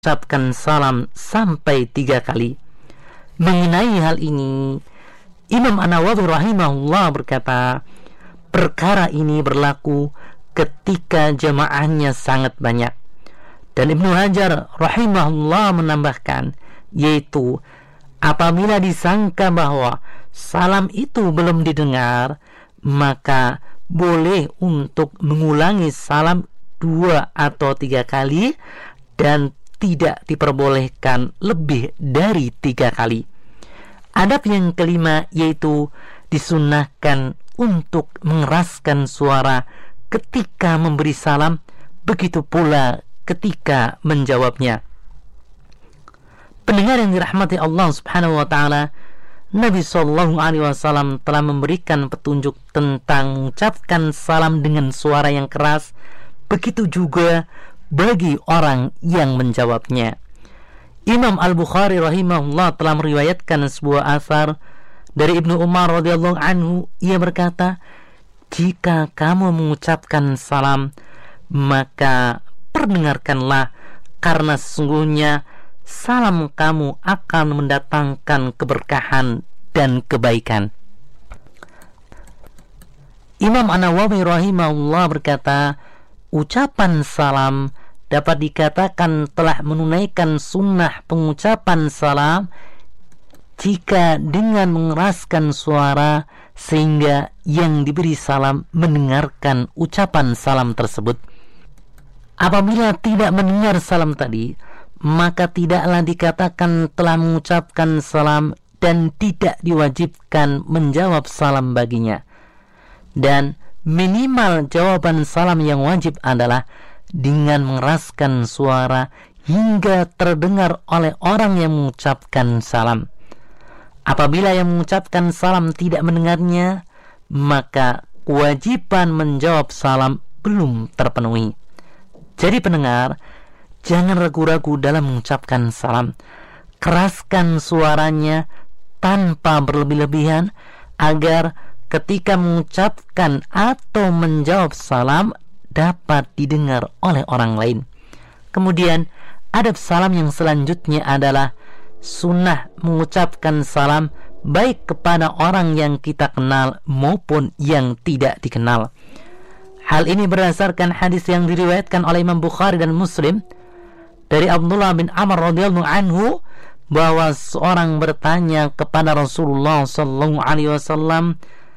mengucapkan salam sampai 3 kali. Mengenai hal ini, Imam An-Nawawi rahimahullah berkata, perkara ini berlaku ketika jamaahnya sangat banyak. Dan Ibnu Hajar rahimahullah menambahkan, yaitu apabila disangka bahwa salam itu belum didengar, maka boleh untuk mengulangi salam 2 atau 3 kali dan tidak diperbolehkan lebih dari 3 kali. Adab yang kelima yaitu disunnahkan untuk mengeraskan suara ketika memberi salam, begitu pula ketika menjawabnya. Pendengar yang dirahmati Allah Subhanahu wa taala, Nabi sallallahu alaihi wasallam telah memberikan petunjuk tentang mengucapkan salam dengan suara yang keras, begitu juga bagi orang yang menjawabnya. Imam Al-Bukhari rahimahullah telah meriwayatkan sebuah asar dari Ibnu Umar radhiyallahu anhu. Ia berkata, jika kamu mengucapkan salam, maka perdengarkanlah, karena sesungguhnya salam kamu akan mendatangkan keberkahan dan kebaikan. Imam An-Nawawi rahimahullah berkata, ucapan salam dapat dikatakan telah menunaikan sunnah pengucapan salam jika dengan mengeraskan suara sehingga yang diberi salam mendengarkan ucapan salam tersebut. Apabila tidak mendengar salam tadi, maka tidaklah dikatakan telah mengucapkan salam dan tidak diwajibkan menjawab salam baginya. Dan minimal jawaban salam yang wajib adalah dengan mengeraskan suara hingga terdengar oleh orang yang mengucapkan salam. Apabila yang mengucapkan salam tidak mendengarnya, maka kewajiban menjawab salam belum terpenuhi. Jadi pendengar, jangan ragu-ragu dalam mengucapkan salam. Keraskan suaranya tanpa berlebih-lebihan agar ketika mengucapkan atau menjawab salam dapat didengar oleh orang lain. Kemudian adab salam yang selanjutnya adalah sunnah mengucapkan salam baik kepada orang yang kita kenal maupun yang tidak dikenal. Hal ini berdasarkan hadis yang diriwayatkan oleh Imam Bukhari dan Muslim dari Abdullah bin Amr radhiyallahu anhu, bahwa seorang bertanya kepada Rasulullah sallallahu alaihi wasallam,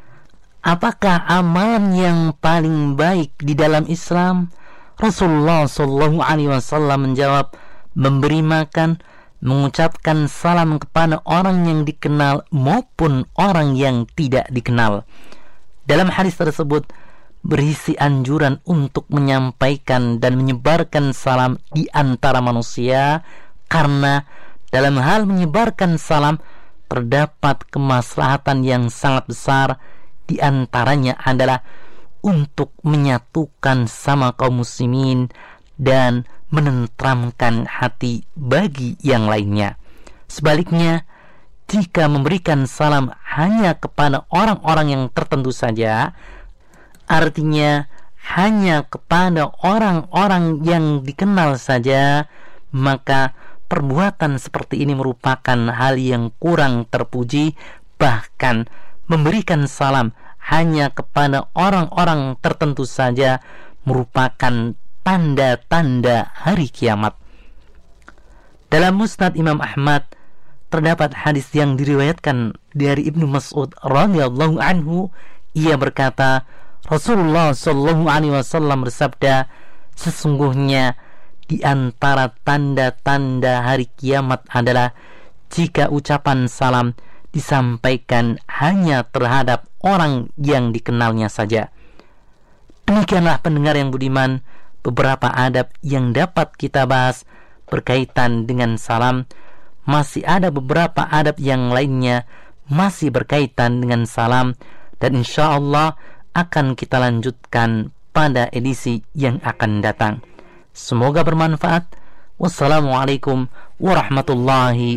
apakah amalan yang paling baik di dalam Islam? Rasulullah sallallahu alaihi wasallam menjawab, memberi makan, mengucapkan salam kepada orang yang dikenal maupun orang yang tidak dikenal. Dalam hadis tersebut berisi anjuran untuk menyampaikan dan menyebarkan salam di antara manusia, karena dalam hal menyebarkan salam terdapat kemaslahatan yang sangat besar. Di antaranya adalah untuk menyatukan sama kaum muslimin dan menenteramkan hati bagi yang lainnya. Sebaliknya, jika memberikan salam hanya kepada orang-orang yang tertentu saja, artinya hanya kepada orang-orang yang dikenal saja, maka perbuatan seperti ini merupakan hal yang kurang terpuji. Bahkan memberikan salam hanya kepada orang-orang tertentu saja merupakan tanda-tanda hari kiamat. Dalam Musnad Imam Ahmad terdapat hadis yang diriwayatkan dari Ibnu Mas'ud radhiyallahu anhu. Ia berkata, Rasulullah sallallahu alaihi wasallam bersabda, sesungguhnya di antara tanda-tanda hari kiamat adalah jika ucapan salam disampaikan hanya terhadap orang yang dikenalnya saja. Demikianlah pendengar yang budiman, beberapa adab yang dapat kita bahas berkaitan dengan salam. Masih ada beberapa adab yang lainnya masih berkaitan dengan salam, dan insya Allah akan kita lanjutkan pada edisi yang akan datang. Semoga bermanfaat. Wassalamualaikum warahmatullahi